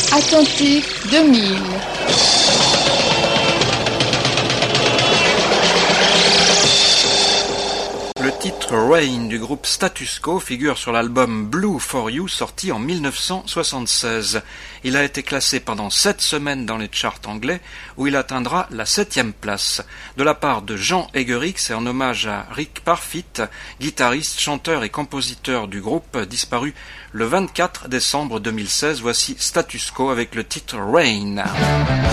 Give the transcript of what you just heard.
Attentif 2000. Le titre Rain du groupe Status Quo figure sur l'album Blue for You sorti en 1976. Il a été classé pendant 7 semaines dans les charts anglais où il atteindra la 7e place. De la part de Jean Egerix et en hommage à Rick Parfitt, guitariste, chanteur et compositeur du groupe disparu le 24 décembre 2016. Voici Status Quo avec le titre Rain.